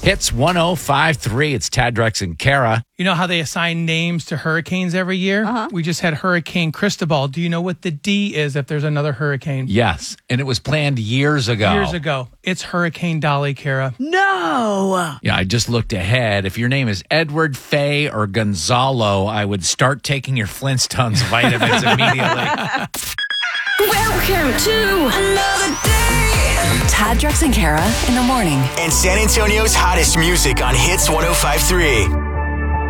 Hits 105.3. It's Tad, Drex, and Kara. You know how they assign names to hurricanes every year? We just had Hurricane Cristobal. Do you know what the D is if there's another hurricane? Yes, and it was planned years ago. Years ago. It's Hurricane Dolly, Kara. No. Yeah, I just looked ahead. If your name is Edward, Faye, or Gonzalo, I would start taking your Flintstones vitamins immediately. Welcome to another day. Tad, Drex, and Kara in the morning. And San Antonio's hottest music on Hits 105.3.